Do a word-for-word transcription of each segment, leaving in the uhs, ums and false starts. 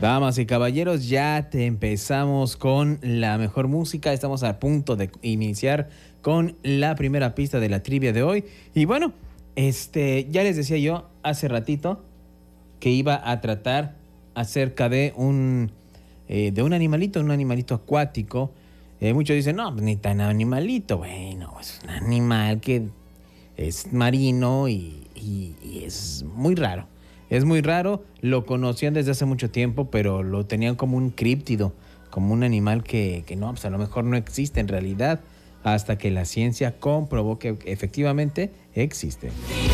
Damas y caballeros, ya te empezamos con la mejor música. Estamos a punto de iniciar con la primera pista de la trivia de hoy. Y bueno, este, ya les decía yo hace ratito que iba a tratar acerca de un, eh, de un animalito, un animalito acuático. Eh, muchos dicen, no, ni tan animalito. Bueno, es un animal que es marino y, y, y es muy raro. Es muy raro, lo conocían desde hace mucho tiempo, pero lo tenían como un críptido, como un animal que, que no, pues a lo mejor no existe en realidad, hasta que la ciencia comprobó que efectivamente existe.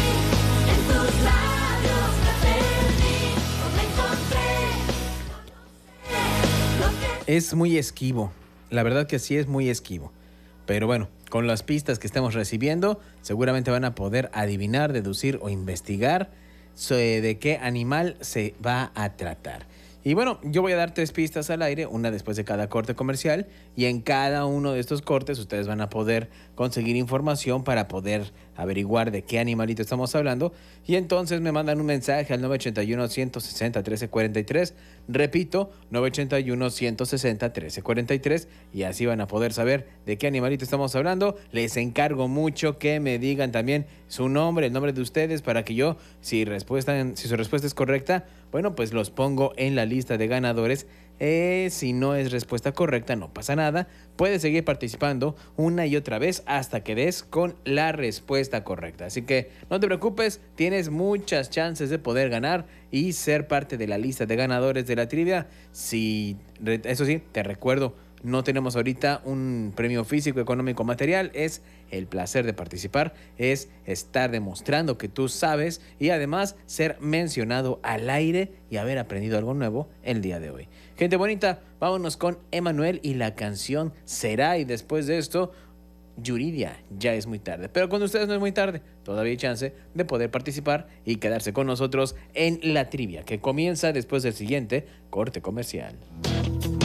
Es muy esquivo, la verdad que sí es muy esquivo, pero bueno, con las pistas que estamos recibiendo, seguramente van a poder adivinar, deducir o investigar de qué animal se va a tratar. Y bueno, yo voy a dar tres pistas al aire, una después de cada corte comercial, y en cada uno de estos cortes ustedes van a poder conseguir información para poder averiguar de qué animalito estamos hablando, y entonces me mandan un mensaje al nueve ocho uno, uno seis cero, uno tres cuatro tres, repito, nueve ocho uno, uno seis cero, uno tres cuatro tres, y así van a poder saber de qué animalito estamos hablando. Les encargo mucho que me digan también su nombre, el nombre de ustedes, para que yo, si, respuesta, si su respuesta es correcta, bueno, pues los pongo en la lista de ganadores. Eh, si no es respuesta correcta, no pasa nada. Puedes seguir participando una y otra vez hasta que des con la respuesta correcta. Así que no te preocupes, tienes muchas chances de poder ganar y ser parte de la lista de ganadores de la trivia. Si, eso sí, te recuerdo, no tenemos ahorita un premio físico, económico, material. Es el placer de participar, es estar demostrando que tú sabes y además ser mencionado al aire y haber aprendido algo nuevo el día de hoy. Gente bonita, vámonos con Emanuel y la canción Será, y después de esto, Yuridia, ya es muy tarde. Pero con ustedes no es muy tarde, todavía hay chance de poder participar y quedarse con nosotros en la trivia que comienza después del siguiente corte comercial.